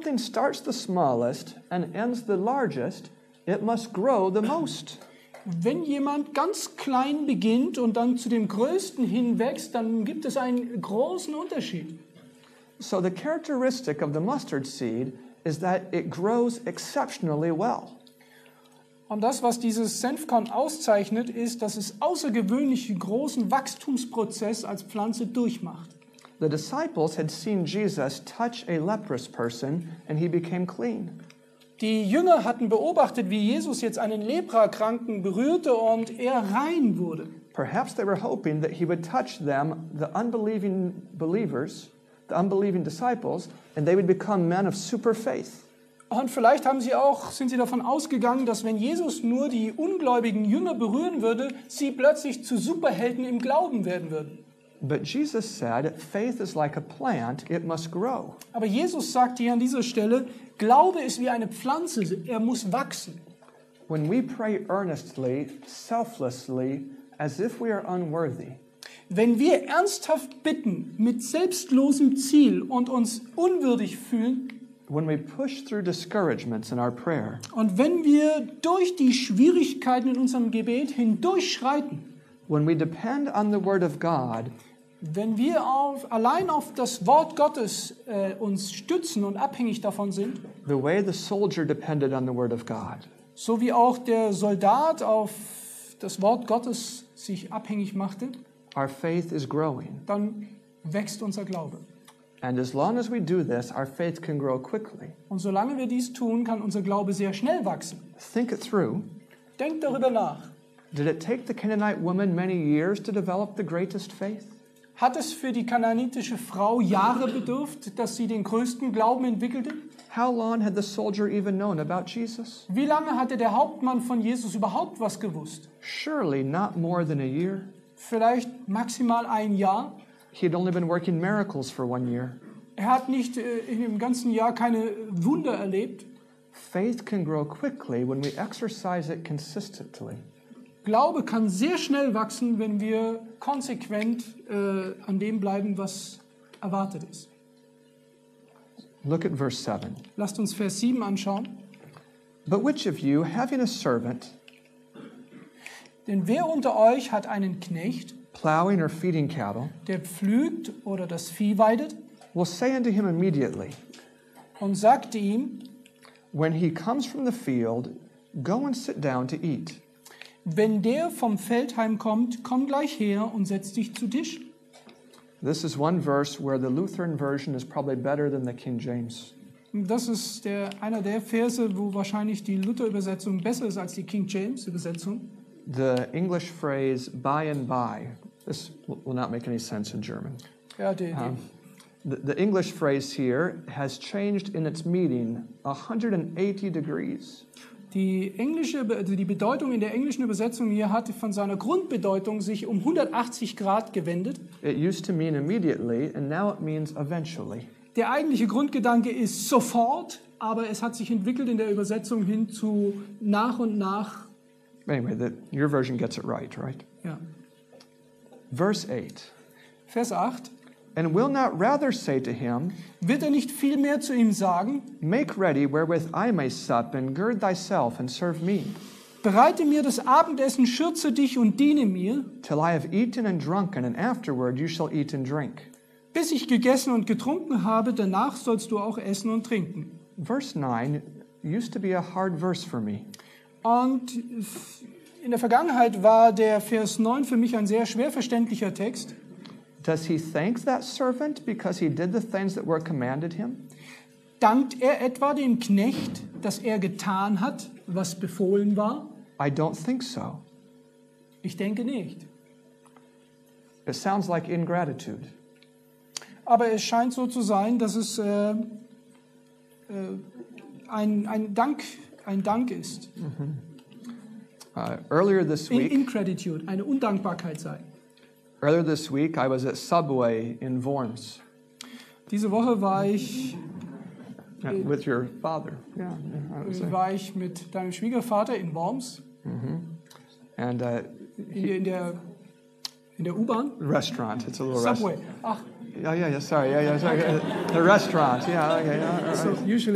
something starts the smallest and ends the largest, it must grow the most. Wenn jemand ganz klein beginnt und dann zu dem Größten hinwächst, dann gibt es einen großen Unterschied. So the characteristic of the mustard seed is that it grows exceptionally well. Und das, was dieses Senfkorn auszeichnet, ist, dass es außergewöhnlich großen Wachstumsprozess als Pflanze durchmacht. The disciples had seen Jesus touch a leprous person and he became clean. Die Jünger hatten beobachtet, wie Jesus jetzt einen Leprakranken berührte und er rein wurde. Perhaps they were hoping that he would touch them, the unbelieving believers, the unbelieving disciples, and they would become men of super faith. Und vielleicht sind sie davon ausgegangen, dass wenn Jesus nur die ungläubigen Jünger berühren würde, sie plötzlich zu Superhelden im Glauben werden würden. But Jesus said, faith is like a plant, it must grow. Aber Jesus sagt hier an dieser Stelle, Glaube ist wie eine Pflanze, er muss wachsen. When we pray earnestly, selflessly, as if we are unworthy, wenn wir ernsthaft bitten, mit selbstlosem Ziel und uns unwürdig fühlen, when we push through discouragements in our prayer, und wenn wir durch die Schwierigkeiten in unserem Gebet hindurchschreiten, when we depend on the Word of God, wenn wir allein auf das Wort Gottes uns stützen und abhängig davon sind, the way the soldier depended on the Word of God, so wie auch der Soldat auf das Wort Gottes sich abhängig machte, our faith is growing. dann wächst unser Glaube. And as long as we do this, our faith can grow quickly. Und solange wir dies tun, kann unser Glaube sehr schnell wachsen. Think it through. Denkt darüber nach. Did it take the Canaanite woman many years to develop the greatest faith? Hat es für die kanaanitische Frau Jahre bedurft, dass sie den größten Glauben entwickelte? How long had the soldier even known about Jesus? Wie lange hatte der Hauptmann von Jesus überhaupt was gewusst? Surely not more than a year. Vielleicht maximal ein Jahr. He had only been working miracles for 1 year. Er hat nicht in dem ganzen Jahr keine Wunder erlebt. Faith can grow quickly when we exercise it consistently. Glaube kann sehr schnell wachsen, wenn wir konsequent an dem bleiben, was erwartet ist. Look at verse 7. Lasst uns Vers 7 anschauen. But which of you, having a servant, Denn wer unter euch hat einen Knecht, plowing or feeding cattle, der pflügt oder das Vieh weidet, will say unto him immediately, und sagte ihm, when he comes from the field, go and sit down to eat. wenn der vom Feld heimkommt, komm gleich her und setz dich zu Tisch. This is one verse where the Lutheran version is probably better than the King James. Das ist einer der Verse, wo wahrscheinlich die Luther-Übersetzung besser ist als die King James-Übersetzung. The English phrase by and by, this will not make any sense in German. Ja, The English phrase here has changed in its meaning 180 degrees. die Bedeutung in der englischen Übersetzung hier hat von seiner Grundbedeutung sich um 180 Grad gewendet. It used to mean immediately, and now it means eventually. Der eigentliche Grundgedanke ist sofort, aber es hat sich entwickelt in der Übersetzung hin zu nach und nach. Anyway, your version gets it right? Ja. Verse 8. Vers 8. And will not rather say to him, Wird er nicht viel mehr zu ihm sagen, make ready wherewith I may sup, and gird thyself, and serve me, bereite mir das Abendessen, schürze dich und diene mir, till I have eaten and drunken, and afterward you shall eat and drink. bis ich gegessen und getrunken habe, danach sollst du auch essen und trinken. Verse 9 used to be a hard verse for me. Und in der Vergangenheit war der Vers 9 für mich ein sehr schwer verständlicher Text. Does he thank that servant because he did the things that were commanded him? Dankt er etwa dem Knecht, dass er getan hat, was befohlen war? I don't think so. Ich denke nicht. It sounds like ingratitude. Aber es scheint so zu sein, dass es ein Dank ist. Earlier this week, Ingratitude, eine Undankbarkeit sei. Earlier this week, I was at Subway in Worms. Diese Woche war ich With your father. Yeah, I was there. war ich mit deinem Schwiegervater in Worms, And in der U-Bahn. restaurant. It's a little Subway. Ach, Yeah, sorry. The restaurant. Yeah, okay. so usually